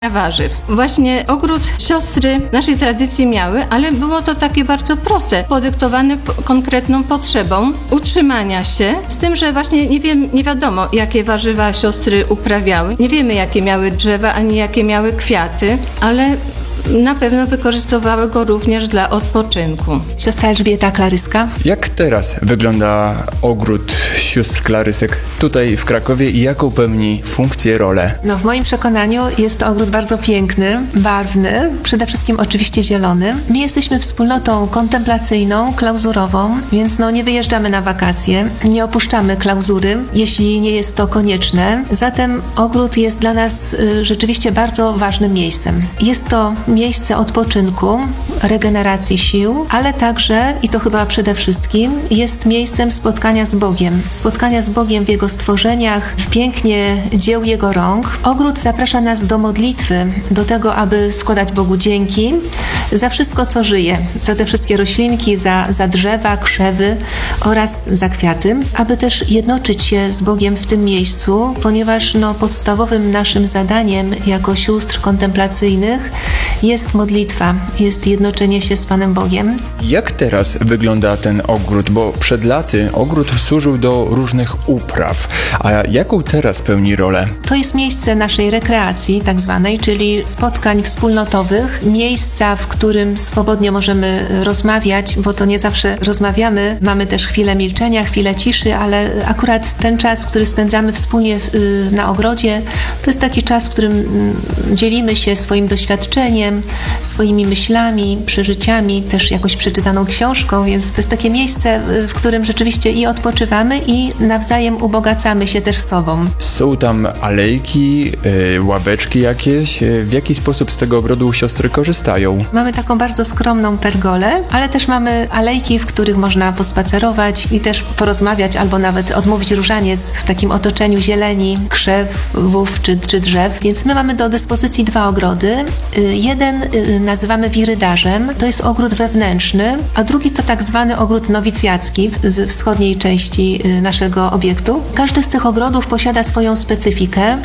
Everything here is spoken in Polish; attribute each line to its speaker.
Speaker 1: warzyw. Właśnie ogród siostry naszej tradycji miały, ale było to takie bardzo proste, podyktowane konkretną potrzebą utrzymania się, z tym, że właśnie nie wiadomo, jakie warzywa siostry uprawiały. Nie wiemy, jakie miały drzewa, ani jakie miały kwiaty, ale na pewno wykorzystywały go również dla odpoczynku.
Speaker 2: Siostra Elżbieta Klaryska.
Speaker 3: Jak teraz wygląda ogród sióstr Klarysek tutaj w Krakowie i jaką pełni funkcję, rolę?
Speaker 2: W moim przekonaniu jest to ogród bardzo piękny, barwny, przede wszystkim oczywiście zielony. My jesteśmy wspólnotą kontemplacyjną, klauzurową, więc nie wyjeżdżamy na wakacje, nie opuszczamy klauzury, jeśli nie jest to konieczne. Zatem ogród jest dla nas rzeczywiście bardzo ważnym miejscem. Jest to miejsce odpoczynku, regeneracji sił, ale także, i to chyba przede wszystkim, jest miejscem spotkania z Bogiem. Spotkania z Bogiem w Jego stworzeniach, w pięknie dzieł Jego rąk. Ogród zaprasza nas do modlitwy, do tego, aby składać Bogu dzięki za wszystko, co żyje, za te wszystkie roślinki, za drzewa, krzewy oraz za kwiaty, aby też jednoczyć się z Bogiem w tym miejscu, ponieważ podstawowym naszym zadaniem jako sióstr kontemplacyjnych jest modlitwa, jest jednoczenie się z Panem Bogiem.
Speaker 3: Jak teraz wygląda ten ogród? Bo przed laty ogród służył do różnych upraw. A jaką teraz pełni rolę?
Speaker 2: To jest miejsce naszej rekreacji, tak zwanej, czyli spotkań wspólnotowych, miejsca, w którym swobodnie możemy rozmawiać, bo to nie zawsze rozmawiamy. Mamy też chwilę milczenia, chwilę ciszy, ale akurat ten czas, który spędzamy wspólnie na ogrodzie, to jest taki czas, w którym dzielimy się swoim doświadczeniem, swoimi myślami, przeżyciami, też jakoś przeczytaną książką, więc to jest takie miejsce, w którym rzeczywiście i odpoczywamy, i nawzajem ubogacamy się też sobą.
Speaker 3: Są tam alejki, ławeczki jakieś. W jaki sposób z tego ogrodu siostry korzystają?
Speaker 2: Mamy taką bardzo skromną pergolę, ale też mamy alejki, w których można pospacerować i też porozmawiać, albo nawet odmówić różaniec w takim otoczeniu zieleni, krzewów czy drzew. Więc my mamy do dyspozycji dwa ogrody. Jeden nazywamy wirydarzem, to jest ogród wewnętrzny, a drugi to tak zwany ogród nowicjacki z wschodniej części naszego obiektu. Każdy z tych ogrodów posiada swoją specyfikę.